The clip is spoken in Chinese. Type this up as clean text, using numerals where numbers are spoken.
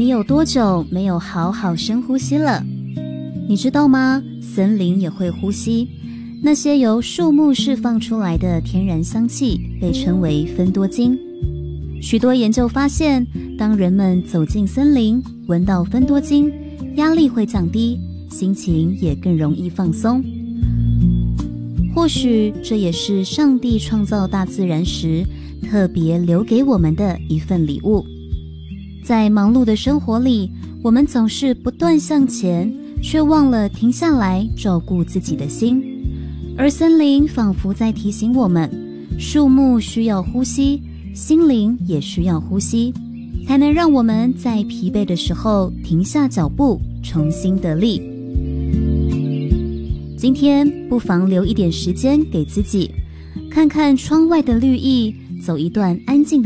有多久没有好好深呼吸了？你知道吗？森林也会呼吸，那些由树木释放出来的天然香气被称为芬多精。许多研究发现，当人们走进森林，闻到芬多精，压力会降低，心情也更容易放松。或许这也是上帝创造大自然时特别留给我们的一份礼物。在忙碌的生活里，我们总是不断向前，却忘了停下来照顾自己的心。而森林仿佛在提醒我们，树木需要呼吸，心灵也需要呼吸，才能让我们在疲惫的时候停下脚步，重新得力。今天不妨留一点时间给自己，看看窗外的绿意，走一段安静的